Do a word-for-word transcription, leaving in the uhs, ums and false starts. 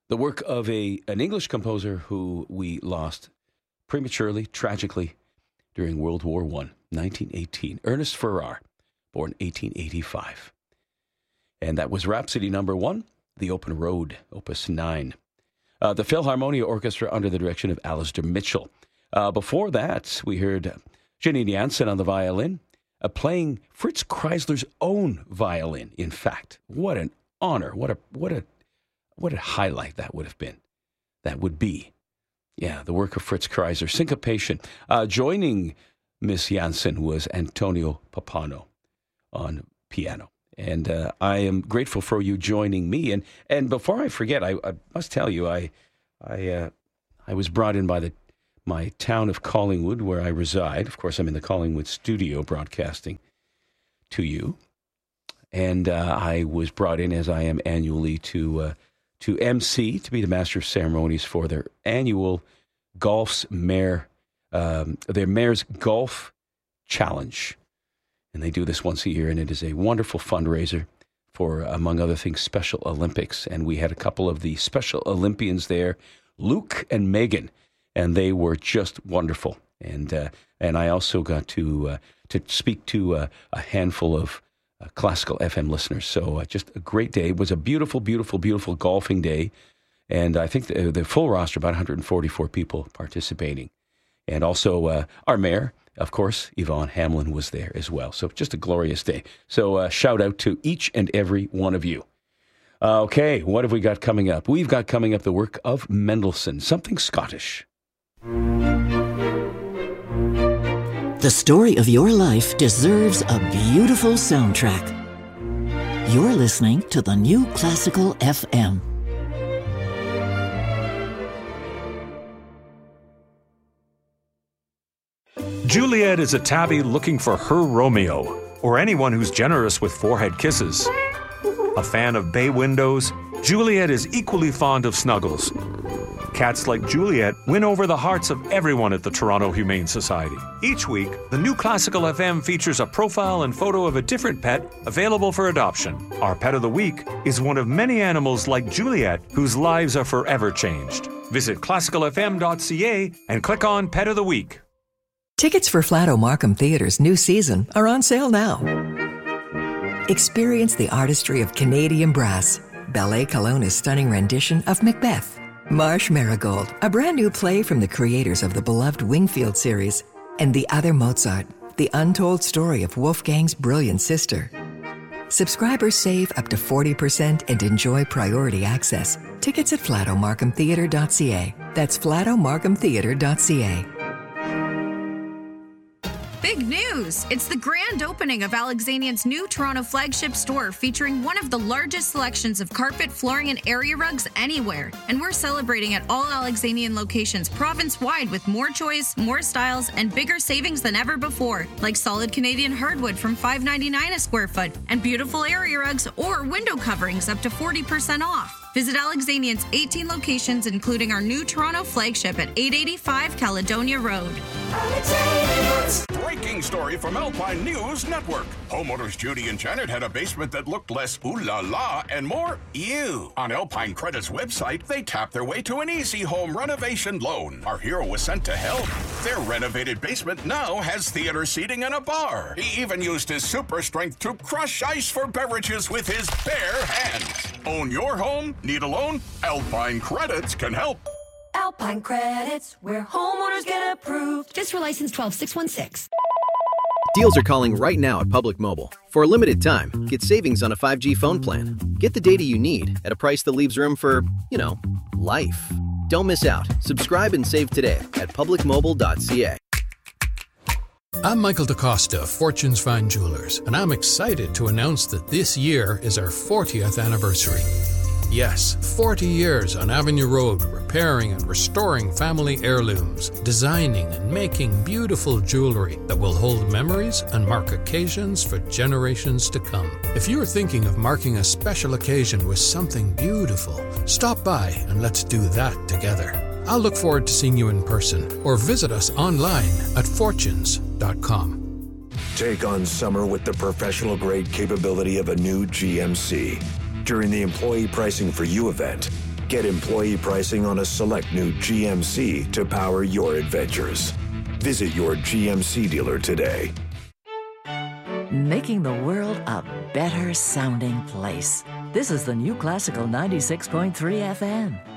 the work of a an English composer who we lost prematurely, tragically, during World War One, nineteen eighteen. Ernest Farrar, born eighteen eighty-five. And that was Rhapsody number one, The Open Road, Opus nine. Uh, the Philharmonia Orchestra under the direction of Alistair Mitchell. Uh, before that, we heard Janine Jansen on the violin, uh, playing Fritz Kreisler's own violin, in fact. What an honor, what a what a what a highlight that would have been. That would be. Yeah, the work of Fritz Kreisler, Syncopation. Uh, joining Miss Jansen was Antonio Papano on piano. And uh, I am grateful for you joining me. And and before I forget, I, I must tell you, I I uh, I was brought in by the my town of Collingwood, where I reside. Of course, I'm in the Collingwood studio broadcasting to you. And uh, I was brought in, as I am annually, to uh, to M C, to be the master of ceremonies for their annual Golf's Mayor, um, their Mayor's Golf Challenge. And they do this once a year, and it is a wonderful fundraiser for, among other things, Special Olympics. And we had a couple of the Special Olympians there, Luke and Megan, and they were just wonderful. And uh, and I also got to uh, to speak to uh, a handful of uh, classical F M listeners. So uh, just a great day. It was a beautiful, beautiful, beautiful golfing day. And I think the, the full roster, about one hundred forty-four people participating. And also uh, our mayor, of course, Yvonne Hamlin, was there as well. So just a glorious day. So uh, shout out to each and every one of you. Uh, okay, what have we got coming up? We've got coming up the work of Mendelssohn, something Scottish. The story of your life deserves a beautiful soundtrack. You're listening to the New Classical F M. Juliet is a tabby looking for her Romeo, or anyone who's generous with forehead kisses. A fan of bay windows, Juliet is equally fond of snuggles. Cats like Juliet win over the hearts of everyone at the Toronto Humane Society. Each week, the New Classical F M features a profile and photo of a different pet available for adoption. Our pet of the week is one of many animals like Juliet whose lives are forever changed. Visit classical f m dot c a and click on Pet of the Week. Tickets for Flato Markham Theatre's new season are on sale now. Experience the artistry of Canadian brass, Ballet Kelowna's stunning rendition of Macbeth, Marsh Marigold, a brand new play from the creators of the beloved Wingfield series, and The Other Mozart, the untold story of Wolfgang's brilliant sister. Subscribers save up to forty percent and enjoy priority access. Tickets at flato markham theatre dot c a. That's flato markham theatre dot c a. Big news! It's the grand opening of Alexanian's new Toronto flagship store featuring one of the largest selections of carpet, flooring, and area rugs anywhere. And we're celebrating at all Alexanian locations province-wide with more choice, more styles, and bigger savings than ever before, like solid Canadian hardwood from five dollars and ninety-nine cents a square foot and beautiful area rugs or window coverings up to forty percent off. Visit Alexanian's eighteen locations, including our new Toronto flagship at eight eighty-five Caledonia Road. Breaking story from Alpine News Network. Homeowners Judy and Janet had a basement that looked less ooh la la and more ew. On Alpine Credit's website, they tapped their way to an easy home renovation loan. Our hero was sent to help. Their renovated basement now has theater seating and a bar. He even used his super strength to crush ice for beverages with his bare hands. Own your home? Need a loan? Alpine Credits can help. Alpine Credits, where homeowners get approved. Just for license twelve six one six. Deals are calling right now at Public Mobile. For a limited time, get savings on a five G phone plan. Get the data you need at a price that leaves room for, you know, life. Don't miss out. Subscribe and save today at public mobile dot c a. I'm Michael DaCosta of Fortune's Fine Jewelers, and I'm excited to announce that this year is our fortieth anniversary. Yes, forty years on Avenue Road, repairing and restoring family heirlooms, designing and making beautiful jewelry that will hold memories and mark occasions for generations to come. If you're thinking of marking a special occasion with something beautiful, stop by and let's do that together. I'll look forward to seeing you in person or visit us online at fortunes dot com. Take on summer with the professional-grade capability of a new G M C. During the Employee Pricing for You event, Get employee pricing on a select new G M C to power your adventures. Visit your G M C dealer today. Making the world a better sounding place. This is the New Classical ninety-six point three F M.